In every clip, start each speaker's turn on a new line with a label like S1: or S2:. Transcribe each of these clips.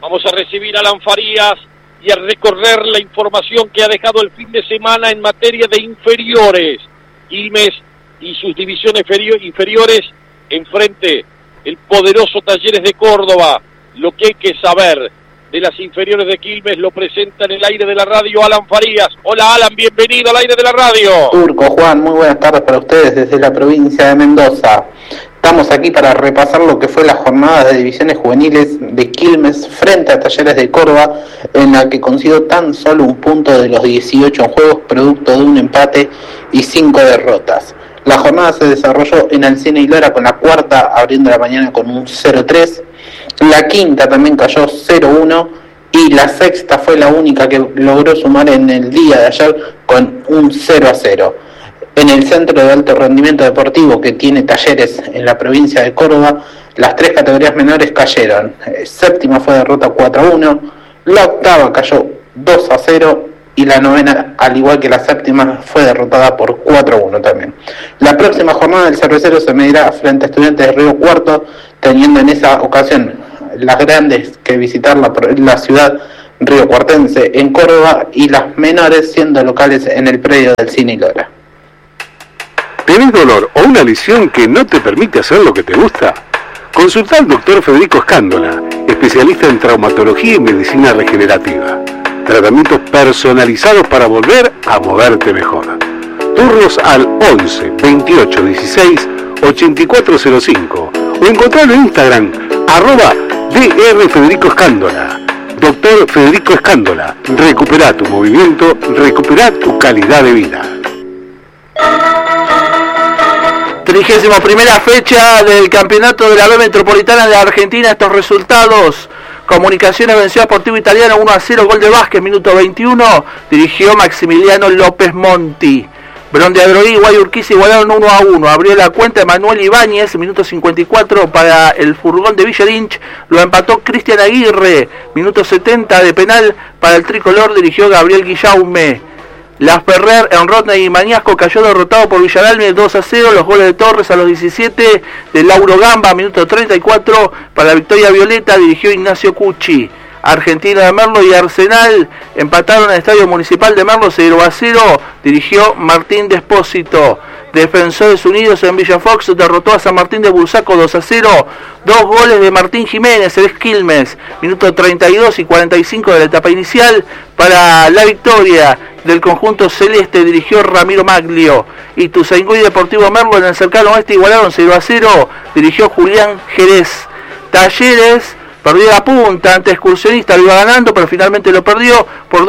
S1: Vamos a recibir a Alan Farías y a recorrer la información que ha dejado el fin de semana en materia de inferiores. Quilmes y sus divisiones inferiores enfrente el poderoso Talleres de Córdoba. Lo que hay que saber de las inferiores de Quilmes lo presenta en el aire de la radio Alan Farías. Hola Alan, bienvenido al aire de la radio.
S2: Turco, Juan, muy buenas tardes para ustedes desde la provincia de Mendoza. Estamos aquí para repasar lo que fue la jornada de divisiones juveniles de Quilmes frente a Talleres de Córdoba, en la que consiguió tan solo un punto de los 18 juegos, producto de un empate y 5 derrotas. La jornada se desarrolló en Alcina y Lora, con la cuarta abriendo la mañana con un 0-3, la quinta también cayó 0-1 y la sexta fue la única que logró sumar en el día de ayer con un 0-0. En el Centro de Alto Rendimiento Deportivo que tiene Talleres en la provincia de Córdoba, las tres categorías menores cayeron. Séptima fue derrota 4-1, la octava cayó 2-0 y la novena, al igual que la séptima, fue derrotada por 4-1 también. La próxima jornada del Cervecero se medirá frente a Estudiantes de Río Cuarto, teniendo en esa ocasión las grandes que visitar la ciudad riocuartense en Córdoba y las menores siendo locales en el predio del Cine y Lora.
S3: ¿Tenés dolor o una lesión que no te permite hacer lo que te gusta? Consulta al Dr. Federico Escándola, especialista en traumatología y medicina regenerativa. Tratamientos personalizados para volver a moverte mejor. Turnos al 11 28 16 8405 o encontrarlo en Instagram @Dr. Federico Escándola. Dr. Federico Escándola, recupera tu movimiento, recupera tu calidad de vida.
S4: 31ª fecha del campeonato de la B Metropolitana de Argentina. Estos resultados: Comunicaciones venció a Sportivo Italiano 1-0, gol de Vázquez, minuto 21, dirigió Maximiliano López Monti. Verón de Adroguí y Guayurquiza igualaron 1-1, abrió la cuenta Manuel Ibáñez, minuto 54 para el furgón de Villa Lynch, lo empató Cristian Aguirre, minuto 70 de penal para el tricolor, dirigió Gabriel Guillaume. Las Ferrer en Rodney y Mañasco cayó derrotado por Villaralme 2-0, los goles de Torres a los 17, de Lauro Gamba, minuto 34, para la victoria violeta, dirigió Ignacio Cucci. Argentino de Merlo y Arsenal empataron en el Estadio Municipal de Merlo 0-0, dirigió Martín Despósito. Defensores Unidos en Villa Fox derrotó a San Martín de Bursaco 2-0, dos goles de Martín Jiménez, el Quilmes, minuto 32 y 45 de la etapa inicial, para la victoria del conjunto celeste, dirigió Ramiro Maglio. Y Ituzaingó y Deportivo Merlo en el cercano oeste igualaron 0-0, dirigió Julián Jerez. Talleres perdió la punta ante Excursionista, lo iba ganando, pero finalmente lo perdió por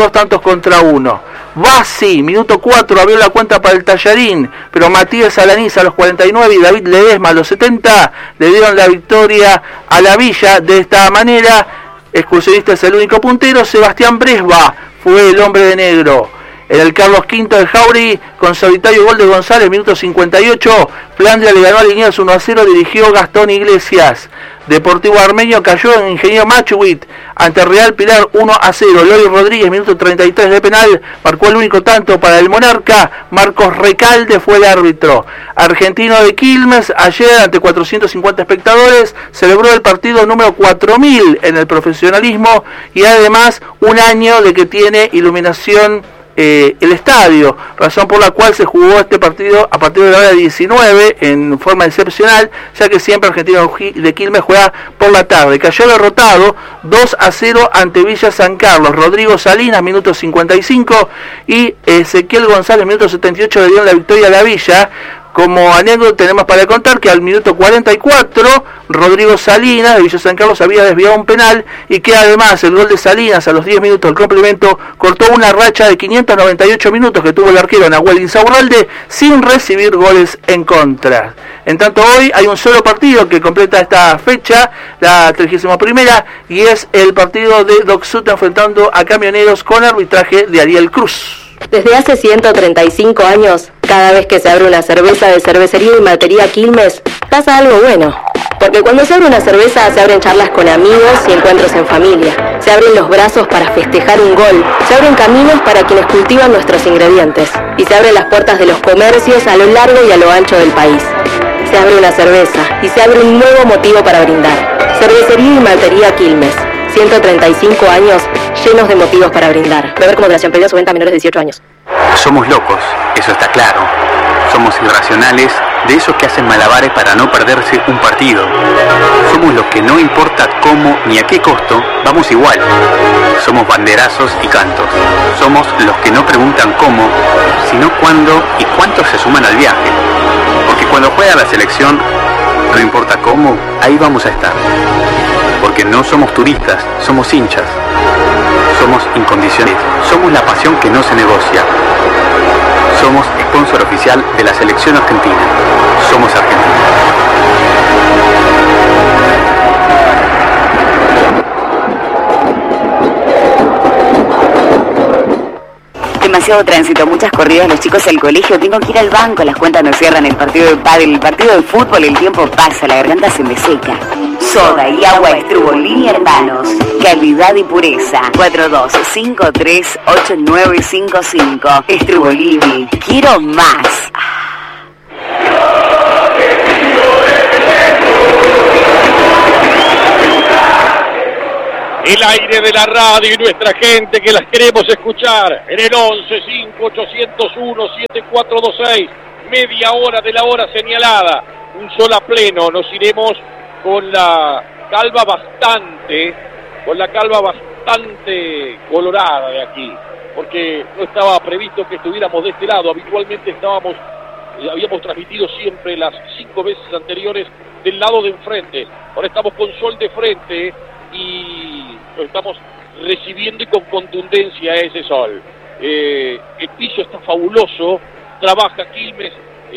S4: 2-1. Bassi, minuto 4, abrió la cuenta para el Tallarín, pero Matías Alaniz a los 49 y David Ledesma a los 70 le dieron la victoria a la Villa. De esta manera, Excursionista es el único puntero, Sebastián Bresba fue el hombre de negro. En el Carlos V de Jauregui, con solitario gol de González, minuto 58, Flandria le ganó a Liniers 1-0, dirigió Gastón Iglesias. Deportivo Armenio cayó en Ingeniero Machuit ante Real Pilar 1-0. Loy Rodríguez, minuto 33 de penal, marcó el único tanto para el Monarca. Marcos Recalde fue el árbitro. Argentino de Quilmes, ayer ante 450 espectadores, celebró el partido número 4000 en el profesionalismo y además un año de que tiene iluminación el estadio, razón por la cual se jugó este partido a partir de la hora 19 en forma excepcional, ya que siempre Argentino de Quilmes juega por la tarde. Cayó derrotado 2-0 ante Villa San Carlos. Rodrigo Salinas, minuto 55, y Ezequiel González, minuto 78, le dieron la victoria a la Villa. Como anécdota tenemos para contar que al minuto 44 Rodrigo Salinas de Villa San Carlos había desviado un penal y que además el gol de Salinas a los 10 minutos del complemento cortó una racha de 598 minutos que tuvo el arquero Nahuel Insaurralde sin recibir goles en contra. En tanto, hoy hay un solo partido que completa esta fecha, la 31ª, y es el partido de Doc Sud enfrentando a Camioneros con arbitraje de Ariel Cruz.
S5: Desde hace 135 años, cada vez que se abre una cerveza de Cervecería y Maltería Quilmes, pasa algo bueno. Porque cuando se abre una cerveza, se abren charlas con amigos y encuentros en familia. Se abren los brazos para festejar un gol. Se abren caminos para quienes cultivan nuestros ingredientes. Y se abren las puertas de los comercios a lo largo y a lo ancho del país. Se abre una cerveza y se abre un nuevo motivo para brindar. Cervecería y Maltería Quilmes. 135 años llenos de motivos para brindar. Beber con moderación, prohibida su venta a menores de 18 años.
S6: Somos locos, eso está claro. Somos irracionales, de esos que hacen malabares para no perderse un partido. Somos los que no importa cómo ni a qué costo, vamos igual. Somos banderazos y cantos. Somos los que no preguntan cómo, sino cuándo y cuántos se suman al viaje. Porque cuando juega la selección, no importa cómo, ahí vamos a estar. Porque no somos turistas, somos hinchas. Somos incondicionales. Somos la pasión que no se negocia. Somos sponsor oficial de la selección argentina. Somos Argentina.
S7: Demasiado tránsito, muchas corridas, los chicos al colegio, tengo que ir al banco, las cuentas no cierran, el partido de pádel, el partido de fútbol, el tiempo pasa, la garganta se me seca. Soda y agua Estrubolini Hermanos, calidad y pureza. 42538955. Estrubolini, quiero más.
S1: El aire de la radio y nuestra gente que las queremos escuchar en el 11-5-801-7426, media hora de la hora señalada, un sol a pleno, nos iremos con la calva bastante colorada de aquí, porque no estaba previsto que estuviéramos de este lado, habitualmente habíamos transmitido siempre las 5 veces anteriores del lado de enfrente, ahora estamos con sol de frente y lo estamos recibiendo y con contundencia ese sol. El piso está fabuloso, trabaja Quilmes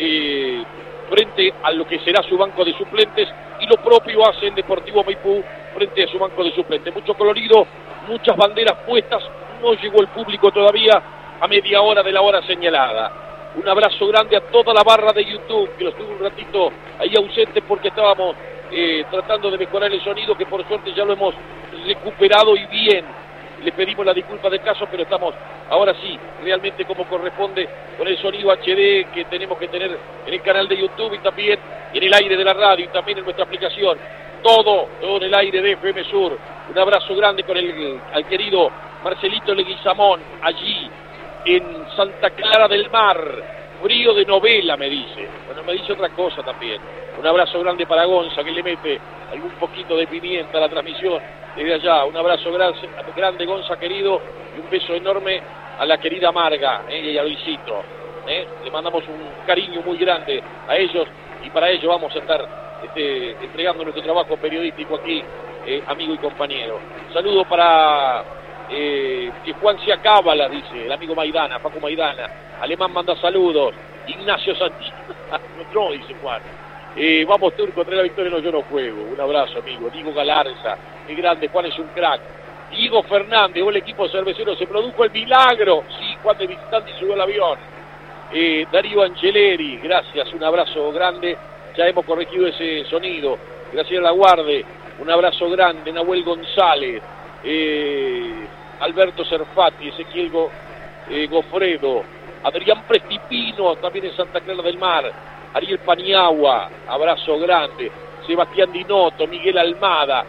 S1: frente a lo que será su banco de suplentes y lo propio hace el Deportivo Maipú frente a su banco de suplentes. Mucho colorido, muchas banderas puestas, no llegó el público todavía a media hora de la hora señalada. Un abrazo grande a toda la barra de YouTube, que los tuve un ratito ahí ausentes porque estábamos tratando de mejorar el sonido, que por suerte ya lo hemos recuperado y bien. Le pedimos la disculpa del caso, pero estamos ahora sí, realmente como corresponde, con el sonido HD que tenemos que tener en el canal de YouTube y también en el aire de la radio y también en nuestra aplicación. Todo en el aire de FM Sur. Un abrazo grande con al querido Marcelito Leguizamón, allí en Santa Clara del Mar. Frío de novela, me dice. Bueno, me dice otra cosa también. Un abrazo grande para Gonza, que le mete algún poquito de pimienta a la transmisión desde allá. Un abrazo grande, Gonza, querido, y un beso enorme a la querida Marga y a Luisito. Le mandamos un cariño muy grande a ellos y para ello vamos a estar entregando nuestro trabajo periodístico aquí, amigo y compañero. Saludo para que Juan se acábala, dice el amigo Maidana, Paco Maidana. Alemán manda saludos. Ignacio Santino, no, dice Juan. Vamos Turco, trae la victoria, no, yo no juego. Un abrazo, amigo. Diego Galarza, qué grande, Juan es un crack. Diego Fernández, el equipo cervecero, se produjo el milagro. Sí, Juan de visitante y subió al avión. Darío Angeleri, gracias, un abrazo grande. Ya hemos corregido ese sonido. Gracias a la Guarde, un abrazo grande. Nahuel González, Alberto Cerfati, Ezequiel Gofredo, Adrián Prestipino, también en Santa Clara del Mar, Ariel Paniagua, abrazo grande, Sebastián Dinotto, Miguel Almada,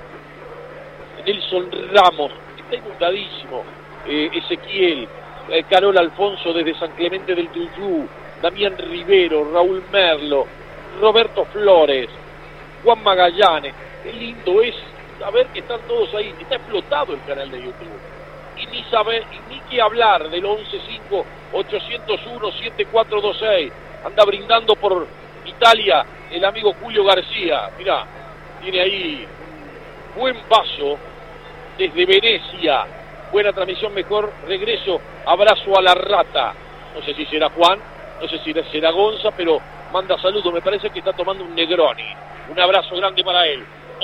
S1: Nelson Ramos, está inundadísimo, Ezequiel, Carol Alfonso desde San Clemente del Tuyú, Damián Rivero, Raúl Merlo, Roberto Flores, Juan Magallanes. Qué lindo es saber que están todos ahí, está explotado el canal de YouTube. Y ni que hablar del 11-5-801-7426. Anda brindando por Italia el amigo Julio García. Mirá, tiene ahí un buen vaso desde Venecia. Buena transmisión, mejor regreso. Abrazo a la rata. No sé si será Juan, no sé si será Gonza, pero manda saludos. Me parece que está tomando un Negroni. Un abrazo grande para él.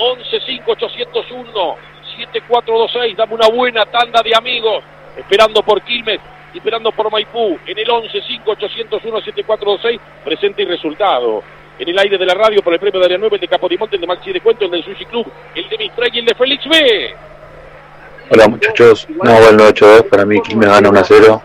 S1: 11-5-801-7426. Dame una buena tanda de amigos. Esperando por Quilmes, esperando por Maipú. En el 11-5-801-7426. Presente y resultado. En el aire de la radio por el premio de Área 9, el de Capodimonte, el de Maxi Descuento, el del Sushi Club, el de Mistral y el de Félix B.
S8: Hola muchachos, no, el 982 para mí Quilmes gana 1-0.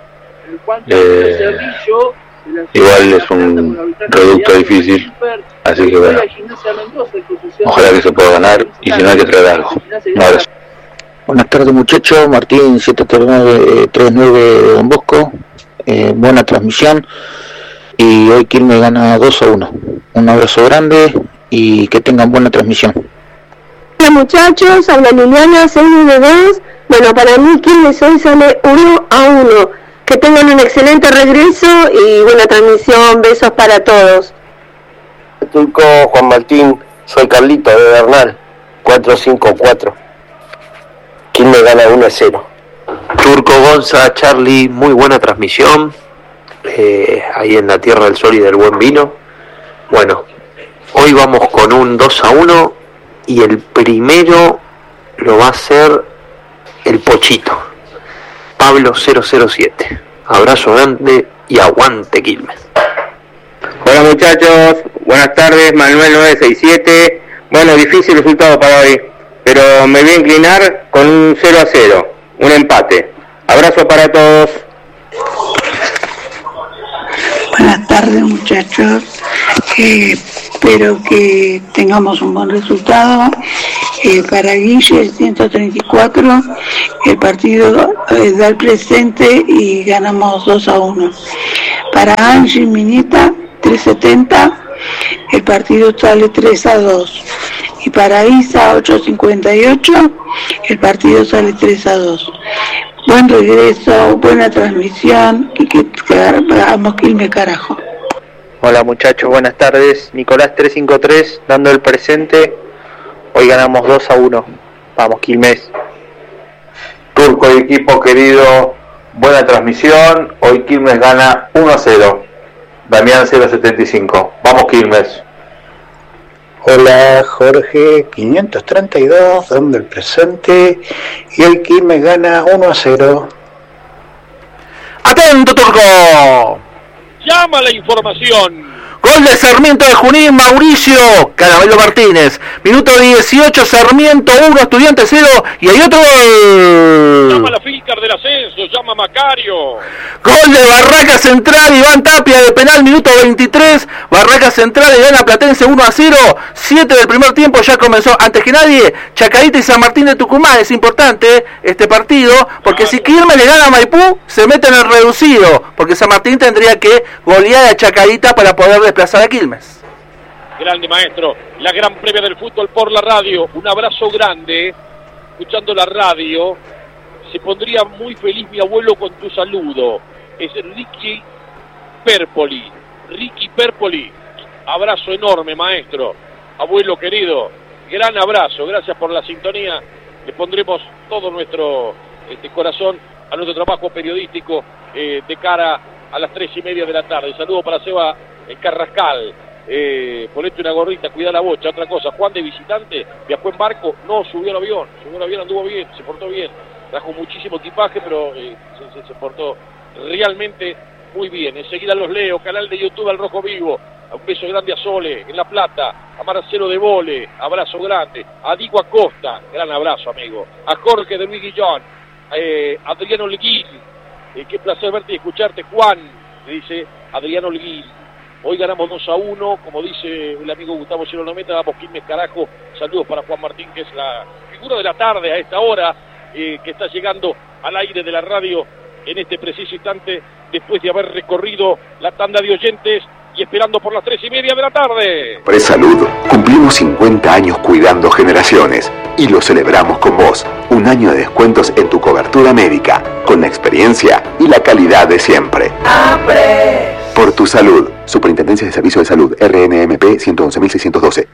S8: Igual es un producto difícil, así que bueno, ojalá que se pueda ganar y si no hay que traer algo. Un abrazo.
S9: Buenas tardes muchachos, Martín 739 de Don Bosco, buena transmisión y hoy Quilmes gana 2-1. Un abrazo grande y que tengan buena transmisión.
S10: Hola muchachos, habla Liliana 692. Bueno, para mí Quilmes hoy sale 1-1. Que tengan un excelente regreso y buena transmisión, besos para todos.
S11: Turco Juan Martín, soy Carlito de Bernal, 454. Quilmes gana 1-0.
S12: Turco Gonza, Charlie, muy buena transmisión, ahí en la Tierra del Sol y del Buen Vino. Bueno, hoy vamos con un 2-1 y el primero lo va a hacer el Pochito, Pablo 007. Abrazo grande y aguante Quilmes.
S13: Hola muchachos, buenas tardes, Manuel 967. Bueno, difícil resultado para hoy, pero me voy a inclinar con un 0-0, un empate. Abrazo para todos.
S14: Buenas tardes muchachos, espero que tengamos un buen resultado. Para Guille el 134, el partido da el presente y ganamos 2-1. Para Angie Minita 370, el partido sale 3-2. Y para Isa 858, el partido sale 3-2. Buen regreso, buena transmisión y que hagamos Quilmes carajo.
S2: Hola muchachos, buenas tardes. Nicolás 353 dando el presente. Hoy ganamos 2-1. Vamos Quilmes.
S8: Turco y equipo querido, buena transmisión. Hoy Quilmes gana 1-0. Damián 075. Vamos Quilmes.
S15: Hola Jorge 532 dando el presente y hoy Quilmes gana 1-0.
S4: ¡Atento Turco!
S1: Llama la información.
S4: Gol de Sarmiento de Junín, Mauricio Carabelo Martínez. Minuto 18, Sarmiento 1, Estudiantes 0. Y hay otro gol.
S1: Llama la Filcar del ascenso, llama Macario.
S4: Gol de Barraca Central, Iván Tapia de penal, minuto 23. Barraca Central le gana a Platense 1-0. 7 del primer tiempo ya comenzó. Antes que nadie, Chacarita y San Martín de Tucumán. Es importante este partido, porque si Quilmes le gana a Maipú, se mete en el reducido. Porque San Martín tendría que golear a Chacarita para poder desplazar a Quilmes.
S1: Grande maestro, la gran premia del fútbol por la radio. Un abrazo grande. Escuchando la radio, se pondría muy feliz mi abuelo con tu saludo. Es Ricky Perpoli. Ricky Perpoli. Abrazo enorme, maestro. Abuelo querido, gran abrazo. Gracias por la sintonía. Le pondremos todo nuestro corazón a nuestro trabajo periodístico de cara a las 3:30 de la tarde. Saludo para Seba Carrascal. Ponete una gorrita, cuida la bocha. Otra cosa, Juan de visitante viajó en barco, no subió al avión, anduvo bien, se portó bien, trajo muchísimo equipaje, pero se portó realmente muy bien. Enseguida los leo, canal de YouTube Al Rojo Vivo. Un beso grande a Sole en La Plata, a Marcelo de Vole, abrazo grande, a Diego Acosta, gran abrazo amigo, a Jorge de Luis Guillón, Adriano Olguín, qué placer verte y escucharte Juan, le dice Adriano Olguín. Hoy ganamos 2-1, como dice el amigo Gustavo Cielo-Nometa, vamos Quilmes carajo. Saludos para Juan Martín, que es la figura de la tarde a esta hora, que está llegando al aire de la radio en este preciso instante, después de haber recorrido la tanda de oyentes y esperando por las 3:30 de la tarde.
S16: Presalud, cumplimos 50 años cuidando generaciones y lo celebramos con vos. Un año de descuentos en tu cobertura médica, con la experiencia y la calidad de siempre. Por tu salud. Superintendencia de Servicios de Salud, RNMP 111.612.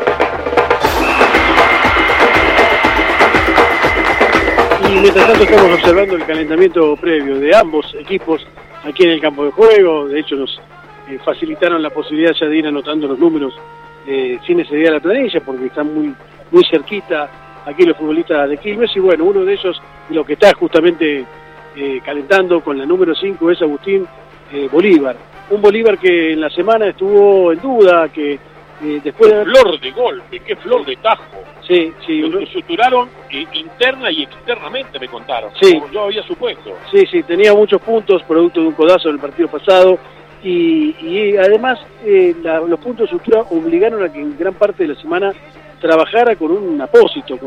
S17: Y mientras tanto estamos observando el calentamiento previo de ambos equipos aquí en el campo de juego. De hecho nos facilitaron la posibilidad ya de ir anotando los números sin necesidad de la planilla, porque están muy cerquita aquí los futbolistas de Quilmes. Y bueno, uno de ellos, lo que está justamente calentando con la número 5 es Agustín Bolívar. Un Bolívar que en la semana estuvo en duda, que después de...
S1: Flor de golpe, qué flor de tajo.
S17: Sí.
S1: Lo suturaron interna y externamente, me contaron.
S17: Sí.
S1: Como yo había supuesto.
S17: Sí, tenía muchos puntos, producto de un codazo en el partido pasado. Y además los puntos de sutura obligaron a que en gran parte de la semana trabajara con un apósito, con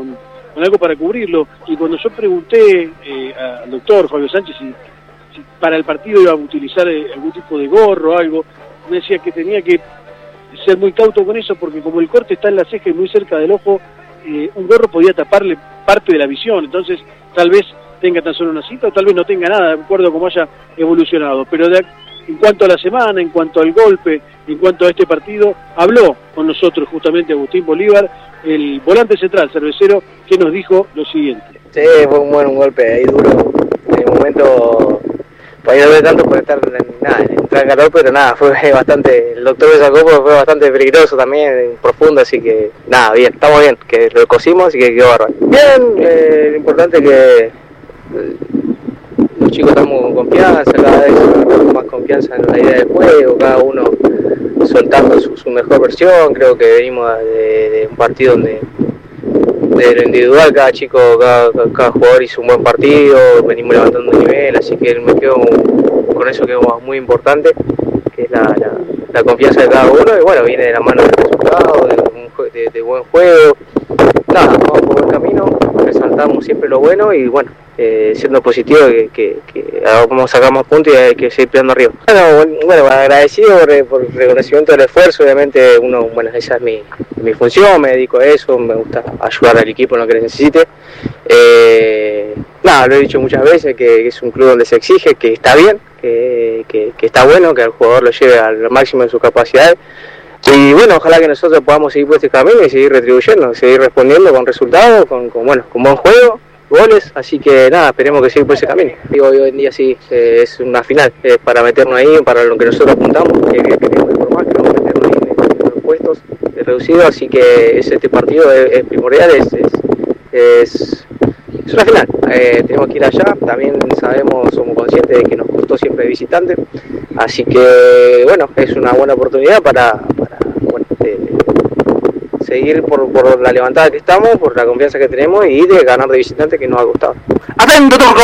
S17: algo para cubrirlo. Y cuando yo pregunté al doctor Fabio Sánchez si para el partido iba a utilizar algún tipo de gorro o algo, me decía que tenía que ser muy cauto con eso, porque como el corte está en la ceja y muy cerca del ojo, un gorro podía taparle parte de la visión, entonces tal vez tenga tan solo una cita o tal vez no tenga nada, de acuerdo a cómo haya evolucionado. Pero en cuanto a la semana, en cuanto al golpe, en cuanto a este partido, habló con nosotros justamente Agustín Bolívar, el volante central cervecero, que nos dijo lo siguiente.
S18: Sí, fue un golpe ahí duro, en el momento... Para ir a ver tanto por estar entrar en calor, pero nada, fue bastante, el doctor me sacó porque fue bastante peligroso también, profundo, así que nada, bien, estamos bien, que lo cosimos y que quedó bárbaro. Bien, lo importante es que los chicos estamos con confianza, cada vez agarramos más confianza en la idea del juego, cada uno soltando su mejor versión. Creo que venimos de un partido donde de lo individual cada chico, cada jugador hizo un buen partido, venimos levantando nivel, así que me quedo con eso que es muy importante, que es la confianza de cada uno, y bueno, viene de la mano del resultado, de buen juego. Nada, vamos por buen camino, resaltamos siempre lo bueno y bueno, siendo positivo que vamos a sacar más puntos y hay que seguir peleando arriba. Bueno, agradecido por el reconocimiento del esfuerzo, obviamente esa es mi función, me dedico a eso, me gusta ayudar al equipo en lo que necesite. Nada, lo he dicho muchas veces, que es un club donde se exige, que está bien, que está bueno, que el jugador lo lleve al máximo de sus capacidades. Y bueno, ojalá que nosotros podamos seguir por este camino y seguir retribuyendo, seguir respondiendo con resultados, con buen juego, goles, así que nada, esperemos que siga por ese camino. Digo, hoy en día sí, es una final, para meternos ahí, para lo que nosotros apuntamos, que queremos informar, queremos meternos ahí en los puestos reducidos, así que este partido es primordial, es una final, tenemos que ir allá, también somos conscientes de que nos costó siempre visitante, así que bueno, es una buena oportunidad para seguir por la levantada que estamos, por la confianza que tenemos y de ganar de visitante, que nos ha costado.
S4: ¡Atento, Turco!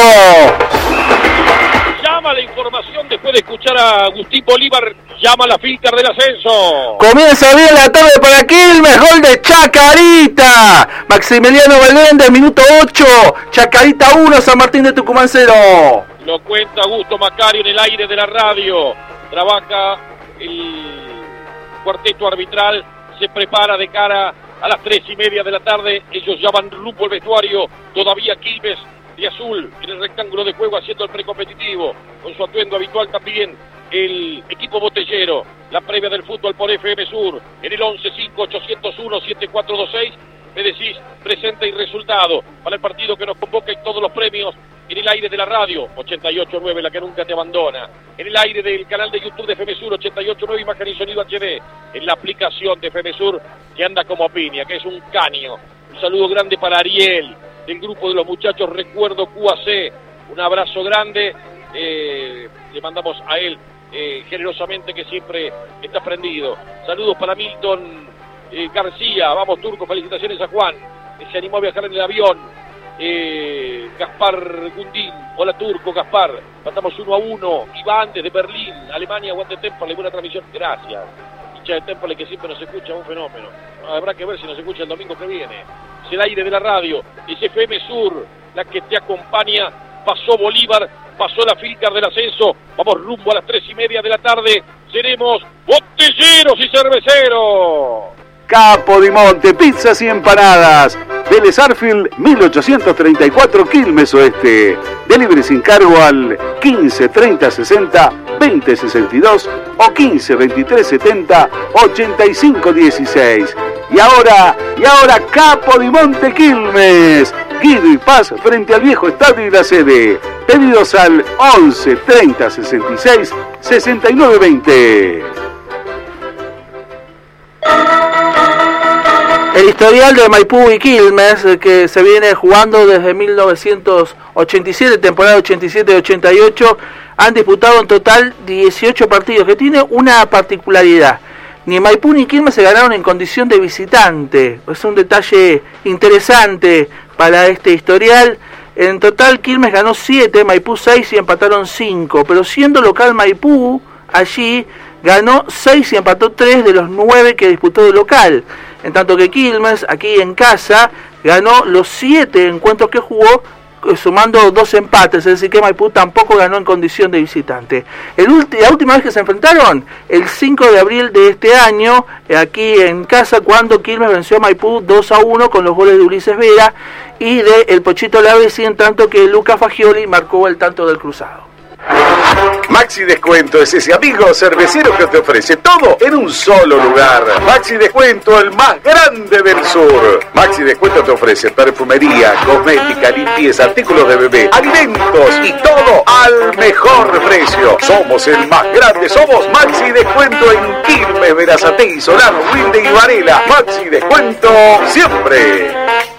S1: Llama la información después de escuchar a Agustín Bolívar, llama la Filcar del ascenso.
S4: Comienza bien la tarde para Quilmes, gol de Chacarita. Maximiliano Valverde, minuto 8, Chacarita 1, San Martín de Tucumán 0.
S1: Lo cuenta Augusto Macario en el aire de la radio. Trabaja el cuarteto arbitral, se prepara de cara a las 3:30 de la tarde. Ellos ya van rumbo al vestuario. Todavía Quilmes de azul en el rectángulo de juego haciendo el precompetitivo. Con su atuendo habitual también el equipo botellero. La previa del fútbol por FM Sur. En el 11-5-801-7426. Me decís presente y resultado para el partido que nos convoca y todos los premios. En el aire de la radio, 88.9, la que nunca te abandona. En el aire del canal de YouTube de FM Sur, 88.9, imagen y sonido HD. En la aplicación de FM Sur, que anda como piña, que es un caño. Un saludo grande para Ariel, del grupo de los muchachos Recuerdo QAC. Un abrazo grande. Le mandamos a él generosamente, que siempre está prendido. Saludos para Milton García. Vamos, Turco, felicitaciones a Juan, que se animó a viajar en el avión. Gaspar Gundín, hola Turco, Gaspar, matamos 1-1. Iván desde Berlín, Alemania, aguante Temple, buena transmisión, gracias. Hincha de Temple que siempre nos escucha, un fenómeno. Habrá que ver si nos escucha el domingo que viene. Es el aire de la radio, es FM Sur, la que te acompaña. Pasó Bolívar, pasó la Filcar del ascenso, vamos rumbo a las 3:30 de la tarde. Seremos botelleros y cerveceros.
S3: Capodimonte, pizzas y empanadas. Vélez Arfield, 1834, Quilmes Oeste. Delivery sin cargo al 15 30 60 20 62 o 15 23 70 85 16. Y ahora Capodimonte Quilmes. Guido y Paz frente al viejo estadio y la sede. Pedidos al 11 30 66 69 20.
S4: El historial de Maipú y Quilmes, que se viene jugando desde 1987, temporada 87-88, han disputado en total 18 partidos, que tiene una particularidad. Ni Maipú ni Quilmes se ganaron en condición de visitante. Es un detalle interesante para este historial. En total Quilmes ganó 7, Maipú 6 y empataron 5. Pero siendo local Maipú, allí ganó 6 y empató 3 de los 9 que disputó de local. en tanto que Quilmes, aquí en casa, ganó los 7 encuentros que jugó, sumando 2 empates, es decir que Maipú tampoco ganó en condición de visitante. La última vez que se enfrentaron, el 5 de abril de este año, aquí en casa, cuando Quilmes venció a Maipú 2-1 con los goles de Ulises Vera y de El Pochito Lavesi, en tanto que Luca Fagioli marcó el tanto del cruzado.
S3: Maxi Descuento es ese amigo cervecero que te ofrece todo en un solo lugar. Maxi Descuento, el más grande del sur. Maxi Descuento te ofrece perfumería, cosmética, limpieza, artículos de bebé, alimentos y todo al mejor precio. Somos el más grande, somos Maxi Descuento en Quilmes, Berazategui, Solano, Wilde y Varela. Maxi Descuento siempre.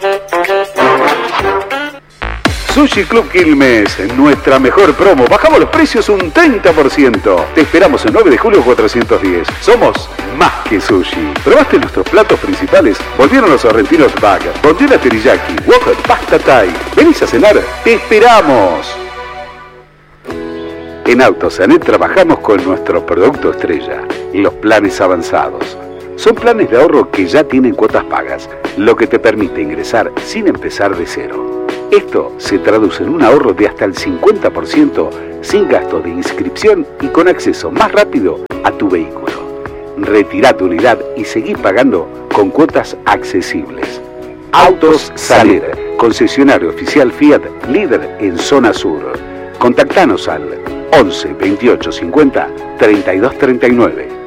S3: Sushi Club Quilmes, nuestra mejor promo. Bajamos los precios un 30%. Te esperamos el 9 de julio 410. Somos más que sushi. ¿Probaste nuestros platos principales? Volvieron los sorrentinos bag, bondiola teriyaki, wok, pasta thai. ¿Venís a cenar? ¡Te esperamos! En Autosanet trabajamos con nuestro producto estrella, los planes avanzados. Son planes de ahorro que ya tienen cuotas pagas, lo que te permite ingresar sin empezar de cero. Esto se traduce en un ahorro de hasta el 50% sin gasto de inscripción y con acceso más rápido a tu vehículo. Retirá tu unidad y seguí pagando con cuotas accesibles. Autos Saler, concesionario oficial Fiat, líder en zona sur. Contactanos al 11 28 50 32 39.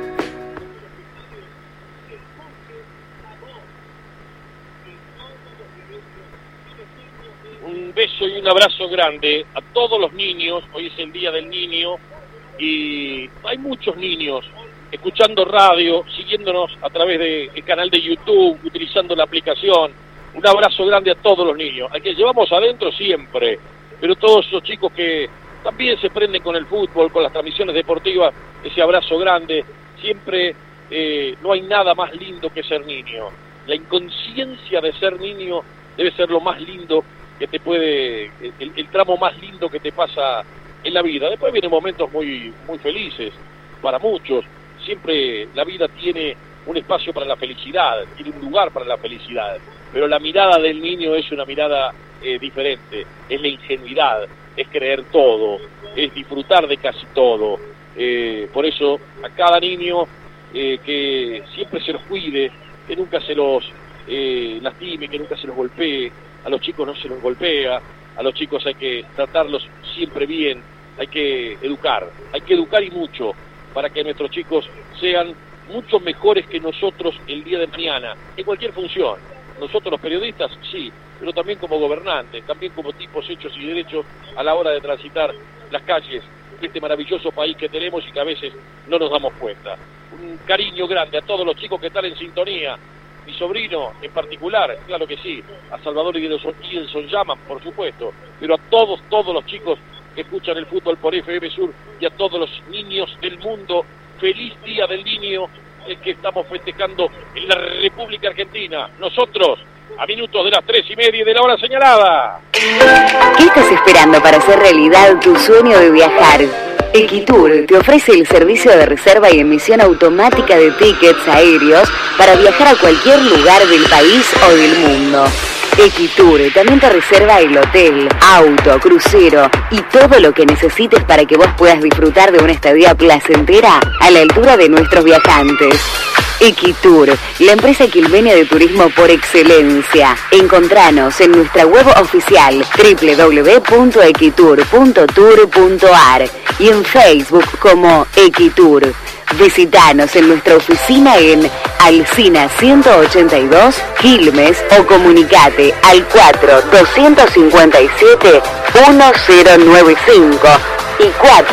S1: Un beso y un abrazo grande a todos los niños. Hoy es el Día del Niño y hay muchos niños escuchando radio, siguiéndonos a través del canal de YouTube, utilizando la aplicación. Un abrazo grande a todos los niños, al que llevamos adentro siempre, pero todos esos chicos que también se prenden con el fútbol, con las transmisiones deportivas, ese abrazo grande. Siempre no hay nada más lindo que ser niño. La inconsciencia de ser niño debe ser lo más lindo que te puede, el tramo más lindo que te pasa en la vida. Después vienen momentos muy felices para muchos. Siempre la vida tiene un espacio para la felicidad, tiene un lugar para la felicidad, pero la mirada del niño es una mirada diferente, es la ingenuidad, es creer todo, es disfrutar de casi todo. Por eso a cada niño que siempre se los cuide, que nunca se los lastime, que nunca se los golpee. A los chicos no se los golpea, a los chicos hay que tratarlos siempre bien, hay que educar y mucho, para que nuestros chicos sean mucho mejores que nosotros el día de mañana, en cualquier función. Nosotros los periodistas, sí, pero también como gobernantes, también como tipos hechos y derechos a la hora de transitar las calles de este maravilloso país que tenemos y que a veces no nos damos cuenta. Un cariño grande a todos los chicos que están en sintonía. Mi sobrino en particular, claro que sí, a Salvador y Edelson llaman, por supuesto, pero a todos los chicos que escuchan el fútbol por FM Sur y a todos los niños del mundo, feliz Día del Niño, el que estamos festejando en la República Argentina. Nosotros, a minutos de las 3:30 de la hora señalada.
S7: ¿Qué estás esperando para hacer realidad tu sueño de viajar? Equitur te ofrece el servicio de reserva y emisión automática de tickets aéreos para viajar a cualquier lugar del país o del mundo. Equitur también te reserva el hotel, auto, crucero y todo lo que necesites para que vos puedas disfrutar de una estadía placentera a la altura de nuestros viajantes. Equitur, la empresa quilmenia de turismo por excelencia. Encontranos en nuestra web oficial www.equitur.tour.ar y en Facebook como Equitur. Visítanos en nuestra oficina en Alsina 182, Quilmes, o comunicate al 4-257-1095 y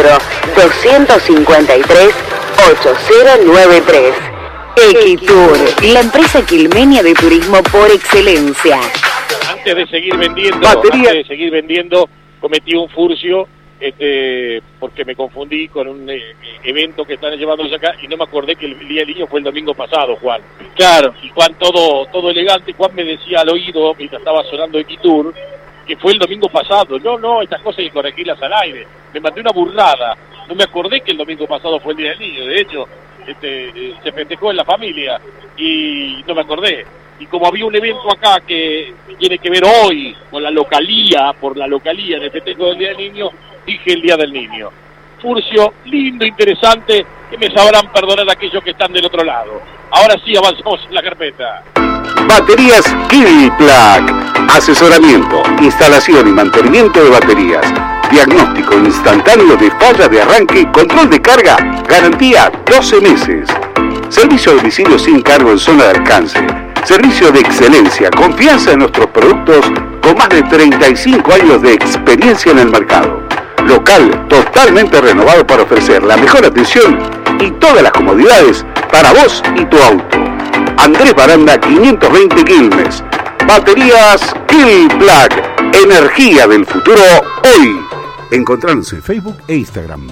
S7: 4-253-8093. Equitur, la empresa quilmenia de turismo por excelencia.
S1: Antes de seguir vendiendo, cometí un furcio, porque me confundí con un evento que están llevando acá y no me acordé que el Día del Niño fue el domingo pasado, Juan. Claro. Y Juan todo elegante, Juan me decía al oído mientras estaba sonando Equitur que fue el domingo pasado. No, estas cosas hay que corregirlas al aire. Me mandé una burrada. No me acordé que el domingo pasado fue el Día del Niño. De hecho, se festejó en la familia y no me acordé. Y como había un evento acá que tiene que ver hoy con la localía, por la localía de festejo del Día del Niño, dije el Día del Niño. Furcio, lindo, interesante, que me sabrán perdonar aquellos que están del otro lado. Ahora sí, avanzamos en la carpeta.
S3: Baterías Killplug. Asesoramiento, instalación y mantenimiento de baterías. Diagnóstico instantáneo de falla de arranque y control de carga. Garantía 12 meses. Servicio a domicilio sin cargo en zona de alcance. Servicio de excelencia, confianza en nuestros productos con más de 35 años de experiencia en el mercado. Local totalmente renovado para ofrecer la mejor atención y todas las comodidades para vos y tu auto. Andrés Baranda 520 Quilmes. Baterías Killplug. Energía del futuro hoy. Encontrarnos en Facebook e Instagram.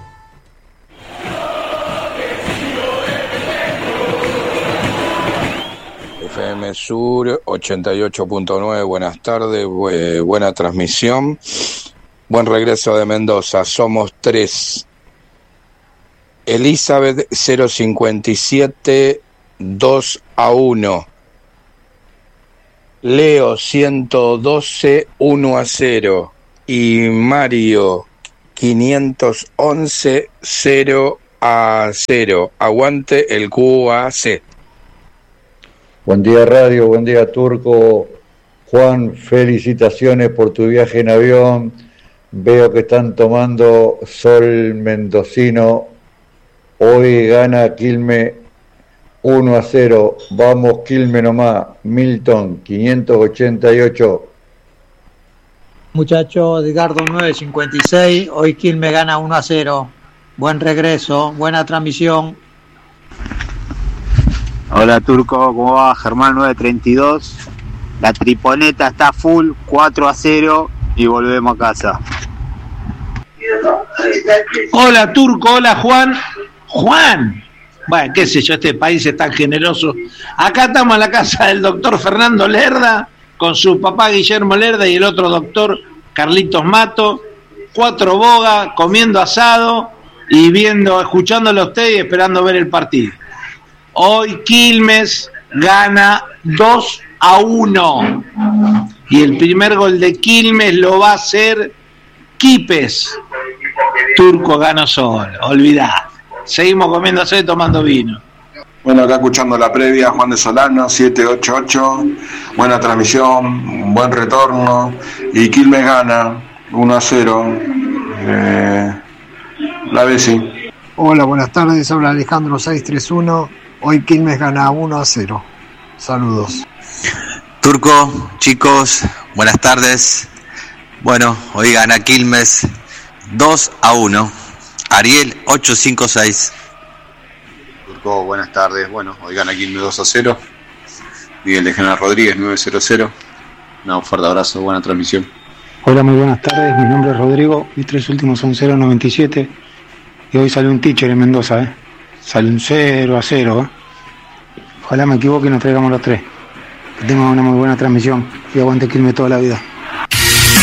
S19: FM Sur 88.9, buenas tardes, buena transmisión. Buen regreso de Mendoza, somos 3. Elizabeth 057 2-1. Leo 112 1-0. Y Mario 511 0-0. Aguante el QAC.
S20: Buen día Radio, buen día Turco. Juan, felicitaciones por tu viaje en avión. Veo que están tomando sol mendocino. Hoy gana Quilmes 1-0. Vamos Quilmes nomás. Milton 588.
S21: Muchachos, Edgardo 956. Hoy Quilmes gana 1-0. Buen regreso, buena transmisión.
S22: Hola Turco, ¿cómo va? Germán 932. La triponeta está full, 4-0 y volvemos a casa.
S23: Hola Turco, hola Juan. Bueno, qué sé yo, este país es tan generoso. Acá estamos en la casa del doctor Fernando Lerda, con su papá Guillermo Lerda y el otro doctor Carlitos Mato. 4 bogas, comiendo asado y escuchándolo a usted y esperando ver el partido. Hoy Quilmes gana 2-1 y el primer gol de Quilmes lo va a hacer Quipes. Turco gana solo, olvidá. Seguimos comiendo asado y tomando vino.
S24: Bueno, acá escuchando la previa, Juan de Solano, 788, buena transmisión, buen retorno, y Quilmes gana 1-0, la Besi.
S25: Hola, buenas tardes, habla Alejandro 631, hoy Quilmes gana 1-0, saludos.
S26: Turco, chicos, buenas tardes, bueno, hoy gana Quilmes 2-1, Ariel 856.
S27: Turco, buenas tardes. Bueno, hoy gana Quilmes 2-0. Miguel de General Rodríguez 900. Un fuerte abrazo, buena transmisión.
S28: Hola, muy buenas tardes. Mi nombre es Rodrigo. Mis 3 últimos son 097. Y hoy sale un teacher en Mendoza, Sale un 0-0, Ojalá me equivoque y nos traigamos los 3. Que tengan una muy buena transmisión y aguante Quilmes toda la vida.